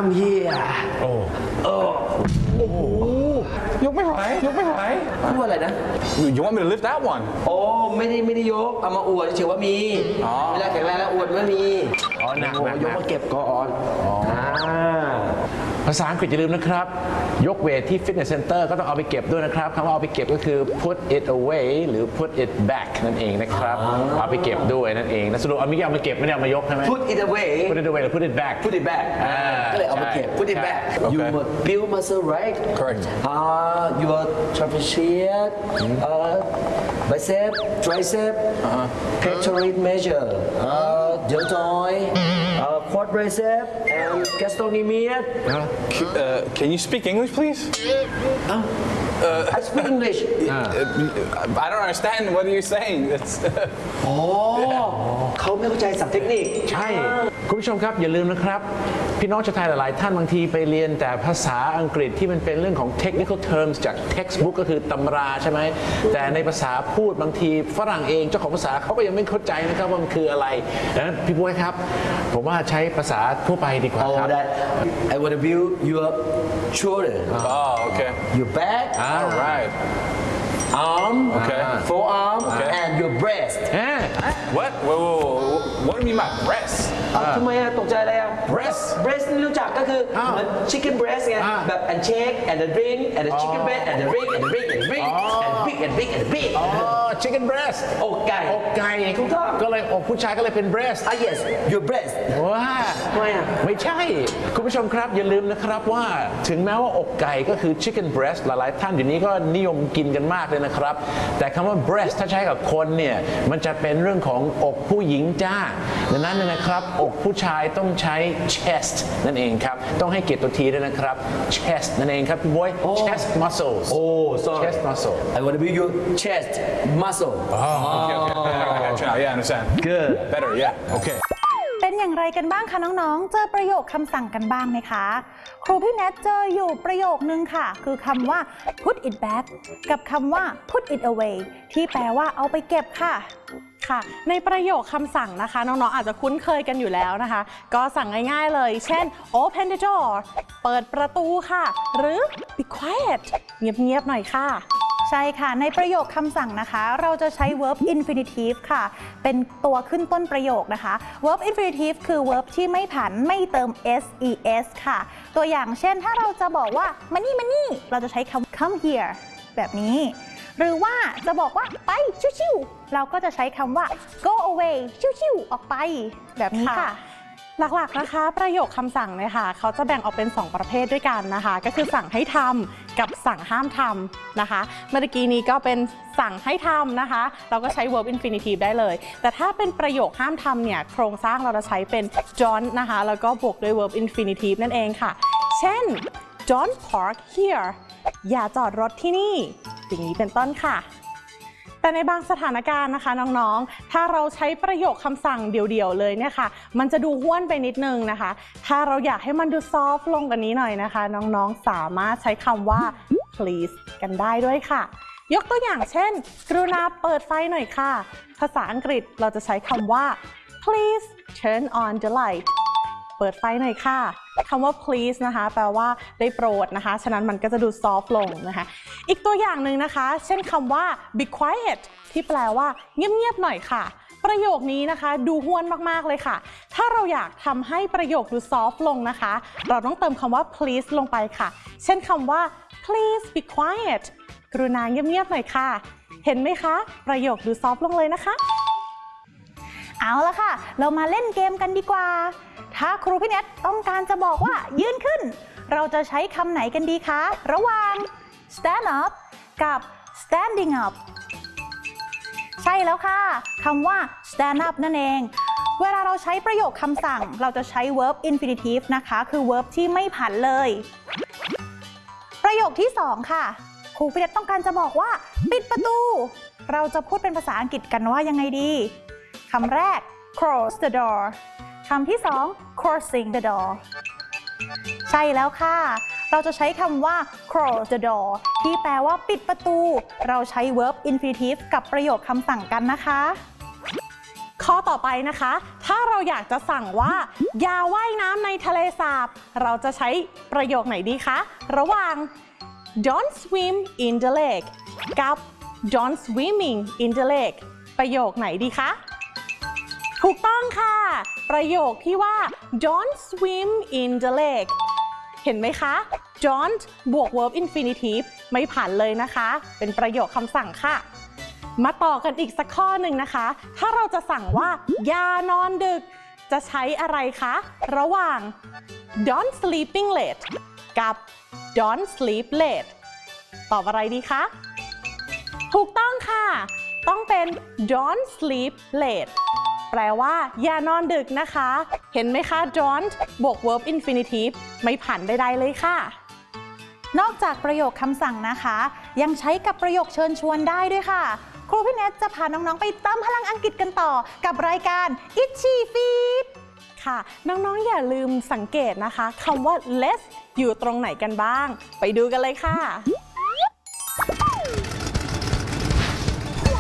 come here โอ้โหยกไม่ไหวพูดอะไรนะ You want me to lift that one โอ้ไม่ได้ยกเอามาอวดเฉยว่ามีเวลาแข็งแรงแล้วอวดไม่มีหนักยกมาเก็บก่อนภาษาอังกฤษอย่าลืมนะครับยกเวทที่ฟิตเนสเซ็นเตอร์ก็ต้องเอาไปเก็บด้วยนะครับคำว่าเอาไปเก็บก็คือ put it away หรือ put it back นั่นเองนะครับเอาไปเก็บด้วยนั่นเองนะสรุปเอาไม่เอามาเก็บไม่ได้เอามายกใช่ไหม put it away หรือ put it back ก็เลยเอามาเก็บ put it back you build muscle right correct your trapezius bicep tricep pectoral major deltoid quadricep and gastrocnemius Can you speak English please I speak English I don't understand what you're saying เขาไม่เข้าใจศัพท์เทคนิคใช่คุณผู้ชมครับอย่าลืมนะครับพี่น้องชาวไทยหลายๆท่านบางทีไปเรียนแต่ภาษาอังกฤษที่มันเป็นเรื่องของ technical terms จาก textbook ก็คือตำราใช่ไหมแต่ในภาษาพูดบางทีฝรั่งเองเจ้าของภาษาเขาก็ยังไม่เข้าใจนะครับว่ามันคืออะไรดังนั้นพี่ปุ้ยครับผมว่าใช้ภาษาทั่วไปดีกว่าครับ I want to build your shoulder okay your back alright arm forearm and your breast What What do you mean by breast ทำไมตกใจอะไรbreast นี่รู้จักก็คือเหมือน chicken breast ไงแบบ and shake and the drink and the chicken breast and the drink and the drink and the drink and big and big and big chicken breast อกไก่ถูกต้องก็เลยอกผู้ชายก็เลยเป็น breast yes your breast ว้าไม่ใช่คุณผู้ชมครับอย่าลืมนะครับว่าถึงแม้ว่าอกไก่ก็คือ chicken breast หลายๆท่านอยู่นี้ก็นิยมกินกันมากเลยนะครับแต่คำว่า breast ถ้าใช้กับคนเนี่ยมันจะเป็นเรื่องของอกผู้หญิงจ้าดังนั้นนะครับอกผู้ชายต้องใช้ chest นั่นเองครับต้องให้เกียรติตัวทีด้วยนะครับ chest นั่นเองครับพี่บอย chest muscles sorry chest muscle I want to build your chest muscle okay yeah understand good better yeah okay เป็นอย่างไรกันบ้างคะน้องๆเจอประโยคคำสั่งกันบ้างไหมคะครูพี่แนทเจออยู่ประโยคนึงค่ะคือคำว่า put it back กับคำว่า put it away ที่แปลว่าเอาไปเก็บค่ะค่ะในประโยคคำสั่งนะคะน้องๆอาจจะคุ้นเคยกันอยู่แล้วนะคะก็สั่งง่ายๆเลยเช่น open the door เปิดประตูค่ะหรือ be quiet เงียบๆหน่อยค่ะใช่ค่ะในประโยคคำสั่งนะคะเราจะใช้ verb infinitive ค่ะเป็นตัวขึ้นต้นประโยคนะคะ verb infinitive คือ verb ที่ไม่ผันไม่เติม ses ค่ะตัวอย่างเช่นถ้าเราจะบอกว่ามานี่เราจะใช้คำ come here แบบนี้หรือว่าจะบอกว่าไปชิวๆเราก็จะใช้คำว่า go away ชิวๆออกไปแบบนี้ค่ะหลักๆนะคะประโยคคำสั่งเนี่ยค่ะเขาจะแบ่งออกเป็น2ประเภทด้วยกันนะคะก็คือสั่งให้ทำกับสั่งห้ามทำนะคะเมื่อกี้นี้ก็เป็นสั่งให้ทำนะคะเราก็ใช้ verb infinitive ได้เลยแต่ถ้าเป็นประโยคห้ามทำเนี่ยโครงสร้างเราจะใช้เป็น don't นะคะแล้วก็บวกด้วย verb infinitive นั่นเองค่ะเช่น don't park here อย่าจอดรถที่นี่อย่างนี้เป็นต้นค่ะแต่ในบางสถานการณ์นะคะน้องๆถ้าเราใช้ประโยคคำสั่งเดี่ยวๆเลยเนี่ยค่ะมันจะดูห้วนไปนิดนึงนะคะถ้าเราอยากให้มันดูซอฟต์ลงกว่านี้หน่อยนะคะน้องๆสามารถใช้คำว่า please กันได้ด้วยค่ะยกตัวอย่างเช่นกรุณาเปิดไฟหน่อยค่ะภาษาอังกฤษเราจะใช้คำว่า please turn on the light เปิดไฟหน่อยค่ะคำว่า please นะคะแปลว่าได้โปรดนะคะฉะนั้นมันก็จะดูซอฟต์ลงนะคะอีกตัวอย่างหนึ่งนะคะเช่นคำว่า be quiet ที่แปลว่าเงียบๆหน่อยค่ะประโยคนี้นะคะดูห้วนมากๆเลยค่ะถ้าเราอยากทำให้ประโยคดูซอฟต์ลงนะคะเราต้องเติมคำว่า please ลงไปค่ะเช่นคำว่า please be quiet กรุณาเงียบๆหน่อยค่ะเห็นไหมคะประโยคดูซอฟต์ลงเลยนะคะเอาละค่ะเรามาเล่นเกมกันดีกว่าถ้าครูพี่เน็ตต้องการจะบอกว่ายืนขึ้นเราจะใช้คำไหนกันดีคะระหว่าง stand up กับ standing up ใช่แล้วค่ะคำว่า stand up นั่นเองเวลาเราใช้ประโยคคำสั่งเราจะใช้ verb infinitive นะคะคือ verb ที่ไม่ผันเลยประโยคที่2ค่ะครูพี่เน็ตต้องการจะบอกว่าปิดประตูเราจะพูดเป็นภาษาอังกฤษกันว่ายังไงดีคำแรก close the door คำที่2 crossing the door ใช่แล้วค่ะเราจะใช้คำว่า close the door ที่แปลว่าปิดประตูเราใช้ verb infinitive กับประโยคคำสั่งกันนะคะข้อต่อไปนะคะ ถ้าเราอยากจะสั่งว่าอย่าว่ายน้ำในทะเลสาบเราจะใช้ประโยคไหนดีคะระหว่าง don't swim in the lake กับ don't swimming in the lake ประโยคไหนดีคะถูกต้องค่ะประโยคที่ว่า don't swim in the lake เห็นไหมคะ don't บวก verb infinitive ไม่ผันเลยนะคะเป็นประโยคคำสั่งค่ะมาต่อกันอีกสักข้อหนึ่งนะคะ ถ้าเราจะสั่งว่าอย่านอนดึกจะใช้อะไรคะระหว่าง don't sleeping late กับ don't sleep late ตอบอะไรดีคะถูกต้องค่ะต้องเป็น don't sleep late แปลว่าอย่านอนดึกนะคะเห็นไหมคะ don't บวก verb infinitive ไม่ผันใดๆเลยค่ะนอกจากประโยคคำสั่งนะคะยังใช้กับประโยคเชิญชวนได้ด้วยค่ะครูพี่เนทจะพาน้องๆไปเติมพลังอังกฤษกันต่อกับรายการ Itchy Feet ค่ะน้องๆอย่าลืมสังเกตนะคะคำว่า let's อยู่ตรงไหนกันบ้างไปดูกันเลยค่ะ